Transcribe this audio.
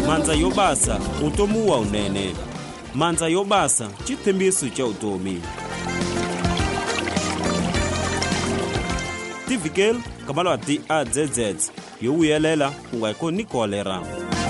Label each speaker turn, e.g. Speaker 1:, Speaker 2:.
Speaker 1: mandza yo basa utomi wa unene. Mandza yo basa chithembiso cha utomi. Tivikelo kamalwati a dzedzedze yo wuyelela ku nga iko ni kolera.